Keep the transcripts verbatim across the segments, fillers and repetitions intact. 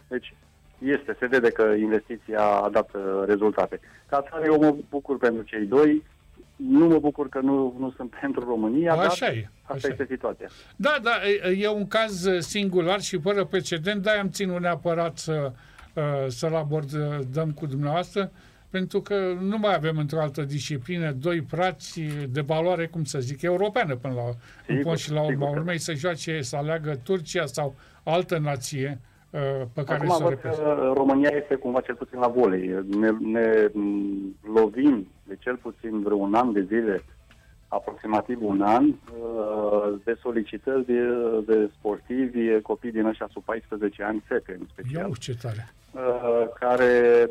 Deci este, se vede că investiția a dat rezultate. Ca atare, eu mă bucur pentru cei doi, nu mă bucur că nu, nu sunt pentru România, așa dar e, asta așa este e. situația. Da, da, e un caz singular și fără precedent, de-aia am ținut neapărat să, să-l abordăm cu dumneavoastră, pentru că nu mai avem într-o altă disciplină doi frați de valoare, cum să zic, europeană până la urmă și la urma urmei să joace, să aleagă Turcia sau altă nație pe care Acum să o văd reprezintă. că România este cumva cel puțin la volei. Ne, ne lovim de cel puțin vreo un an de zile, aproximativ un an, de solicitări de, de sportivi, copii din ăștia sub paisprezece ani, fete în special, Iau, ce tare. care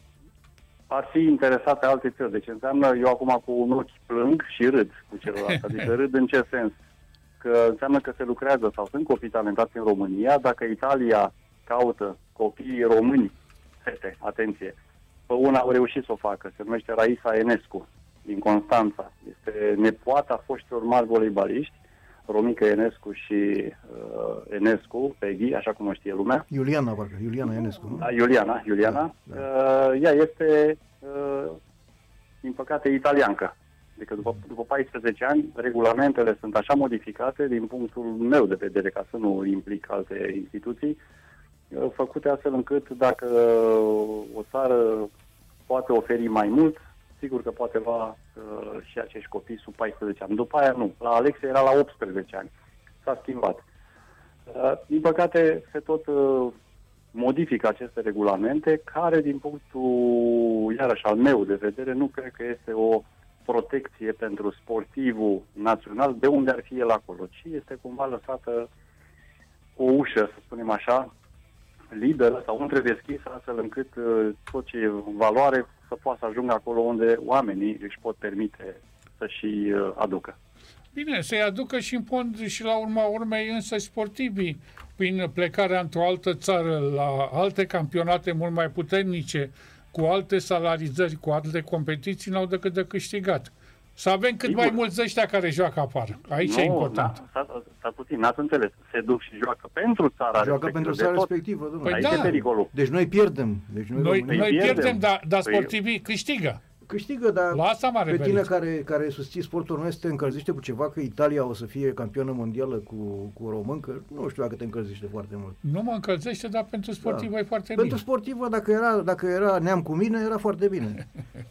ar fi interesate alte țări. Deci înseamnă, eu acum cu un ochi plâng și râd cu celălalt. Adică râd în ce sens? Că înseamnă că se lucrează sau sunt copii talentați în România. Dacă Italia caută copii români, fete, atenție, pe una au reușit să o facă, se numește Raisa Enescu, din Constanța. Este nepoata foștilor mari voleibaliști, Romica Enescu și uh, Enescu, Peggy, așa cum o știe lumea. Iuliana, parcă, Iuliana Enescu. Nu? Da, Iuliana, Iuliana. Da, da. Uh, ea este, uh, din păcate, italiancă. Adică după, după paisprezece ani, regulamentele sunt așa modificate, din punctul meu de vedere, ca să nu implic alte instituții, uh, făcute astfel încât dacă o țară poate oferi mai mult, sigur că poate lua uh, și acești copii sub paisprezece ani. După aia nu. La Alexia era la optsprezece ani. S-a schimbat. Uh, din păcate, se tot uh, modifică aceste regulamente, care, din punctul, iarăși, al meu de vedere, nu cred că este o protecție pentru sportivul național, de unde ar fi el acolo, ci este cumva lăsată o ușă, să spunem așa, liberă sau întredeschisă, astfel încât uh, tot ce e valoare să poată să ajungă acolo unde oamenii își pot permite să și uh, aducă. Bine, să-i aducă și în pont și la urma urmei însă sportivii, prin plecarea într-o altă țară, la alte campionate mult mai puternice, cu alte salarizări, cu alte competiții, n-au decât de câștigat. Să avem cât Sigur. mai mulți ăștia care joacă afară. Aici nu, e important. Stai puțin, n-ați înțeles. Se duc și joacă pentru țara Joacă pentru țara respectivă, Păi Aici da. e pericolul. Deci noi pierdem. Deci noi, Noi, noi noi pierdem, pierdem, dar dar păi sportivii câștigă. câștigă, dar La asta m-a pe referit. tine care, care susții sportul nostru te încălzește cu ceva că Italia o să fie campioană mondială cu, cu româncă? Nu știu dacă te încălzește foarte mult. Nu mă încălzește, dar pentru sportivă Da. e foarte Pentru bine. sportivă, dacă era, dacă era neam cu mine, era foarte bine.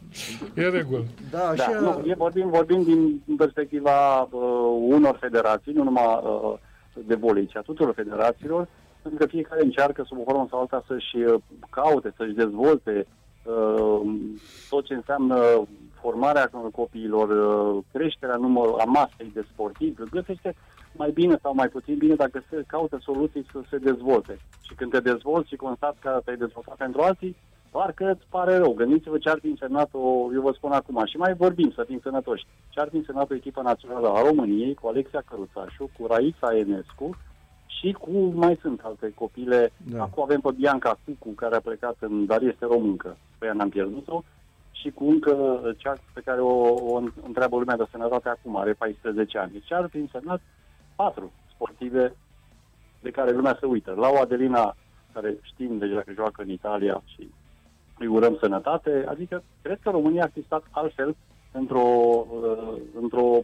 E regulă. Da, așa... Da, nu, e, vorbim, vorbim din perspectiva uh, unor federații, nu numai uh, de volei, ci a tuturor federațiilor, pentru că fiecare încearcă sub o formă sau alta să-și uh, caute, să-și dezvolte uh, tot ce înseamnă formarea copiilor, uh, creșterea numărului, a masei de sportivi, găsește mai bine sau mai puțin bine dacă se caută soluții să se dezvolte. Și când te dezvolți și constați că te-ai dezvoltat pentru alții, parcă îți pare rău. Gândiți-vă ce ar fi însemnat o, eu vă spun acum, și mai vorbim să fim sănătoși, ce ar fi însemnat o echipă națională a României cu Alexia Căruțașu, cu Raisa Enescu și cu, mai sunt alte copile, Da. acum avem pe Bianca Cucu, care a plecat în, dar este româncă, pe ea n-am pierdut-o, și cu încă cea pe care o, o întreabă lumea de sănătate acum, are paisprezece ani. Deci ar fi însemnat patru sportive de care lumea se uită. La o Adelina, care știm deja că joacă în Italia și îi urăm sănătate, adică cred că România a fi stat altfel într-o, uh, într-o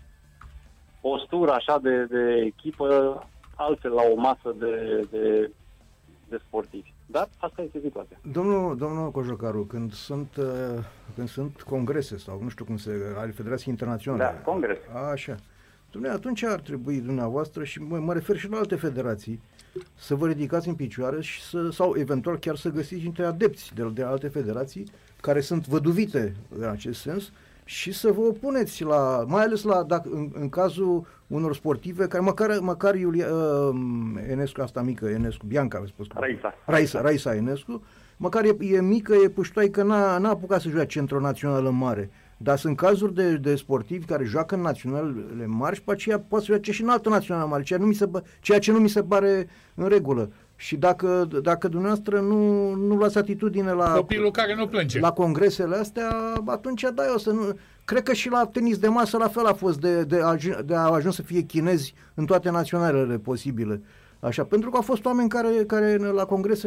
postură așa de, de echipă, altfel la o masă de, de, de sportivi. Dar asta este situația. Domnul, domnul Cojocaru, când sunt, uh, când sunt congrese sau nu știu cum se, ale Federației Internaționale. Da, congres. Așa. Dumne, atunci ar trebui dumneavoastră și mă, mă refer și la alte federații să vă ridicați în picioare și să, sau eventual chiar să găsiți niște adepți de, de alte federații care sunt văduvite în acest sens și să vă opuneți la, mai ales la, dacă, în, în cazul unor sportive care măcar, măcar Iulia, uh, Enescu, asta mică, Enescu, Bianca, aveți spus. Raisa. Raisa, Raisa Enescu, măcar e, e mică, e puștoaică, n-a, n-a apucat să joace într-o națională mare. Dar sunt cazuri de, de sportivi care joacă în naționalele mari și pe aceea poate să joace și în altă națională mare, ceea, nu mi se, ceea ce nu mi se pare în regulă. Și dacă, dacă dumneavoastră nu, nu luați atitudine la, copilul care nu plânge. la congresele astea, atunci da, eu să nu... Cred că și la tenis de masă la fel a fost de, de, de, de a ajuns să fie chinezi în toate naționalele posibile. Așa, pentru că au fost oameni care, care la congrese